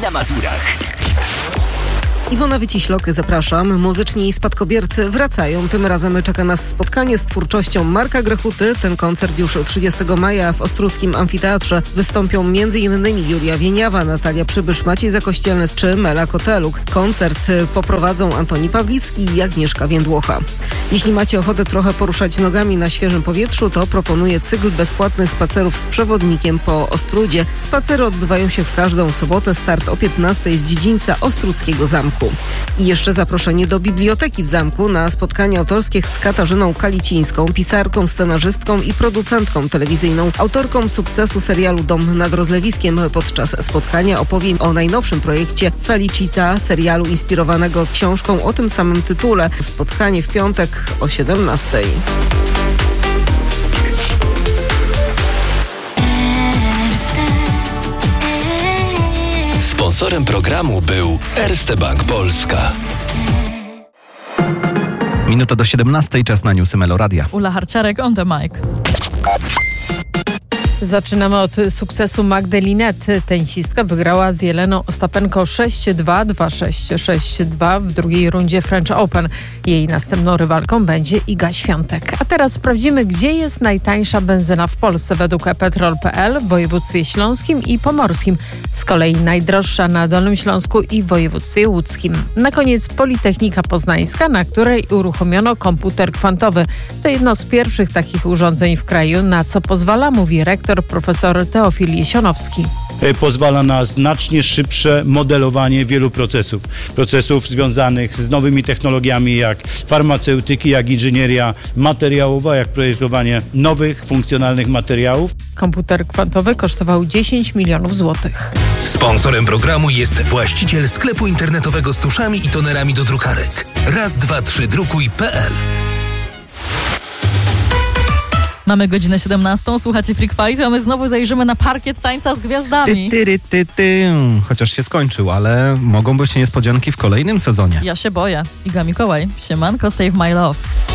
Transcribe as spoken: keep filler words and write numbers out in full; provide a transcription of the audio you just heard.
na Mazurach. Iwona Wyciślok, zapraszam. Muzyczni i spadkobiercy wracają. Tym razem czeka nas spotkanie z twórczością Marka Grechuty. Ten koncert już trzydziestego maja w Ostródzkim Amfiteatrze. Wystąpią m.in. Julia Wieniawa, Natalia Przybysz, Maciej Zakościelny czy Mela Koteluk. Koncert poprowadzą Antoni Pawlicki i Agnieszka Więdłocha. Jeśli macie ochotę trochę poruszać nogami na świeżym powietrzu, to proponuję cykl bezpłatnych spacerów z przewodnikiem po Ostródzie. Spacery odbywają się w każdą sobotę. Start o piętnastej z dziedzińca Ostródzkiego Zamku. I jeszcze zaproszenie do Biblioteki w Zamku na spotkanie autorskie z Katarzyną Kalicińską, pisarką, scenarzystką i producentką telewizyjną, autorką sukcesu serialu Dom nad Rozlewiskiem. Podczas spotkania opowiem o najnowszym projekcie Felicita, serialu inspirowanego książką o tym samym tytule. Spotkanie w piątek o siedemnastej. Sponsorem programu był Erste Bank Polska. Minuta do siedemnastej, czas na newsy Meloradia. Ula Harciarek on the mic. Zaczynamy od sukcesu Magdy Linnet. Tenisistka wygrała z Jeleną Ostapenko sześć dwa, dwa sześć, sześć dwa w drugiej rundzie French Open. Jej następną rywalką będzie Iga Świątek. A teraz sprawdzimy, gdzie jest najtańsza benzyna w Polsce według e petrol kropka pe el w województwie śląskim i pomorskim. Z kolei najdroższa na Dolnym Śląsku i w województwie łódzkim. Na koniec Politechnika Poznańska, na której uruchomiono komputer kwantowy. To jedno z pierwszych takich urządzeń w kraju, na co pozwala, mówi rektor profesor Teofil Jesionowski. Pozwala na znacznie szybsze modelowanie wielu procesów. Procesów związanych z nowymi technologiami jak farmaceutyki, jak inżynieria materiałowa, jak projektowanie nowych, funkcjonalnych materiałów. Komputer kwantowy kosztował dziesięć milionów złotych. Sponsorem programu jest właściciel sklepu internetowego z tuszami i tonerami do drukarek. Raz, dwa, trzy, drukuj kropka pe el. Mamy godzinę siedemnastą, słuchacie Freak Fight, a my znowu zajrzymy na parkiet tańca z gwiazdami. Ty, ty, ty, ty. Chociaż się skończył, ale mogą być niespodzianki w kolejnym sezonie. Ja się boję. Iga Mikołaj, siemanko, Save My Love.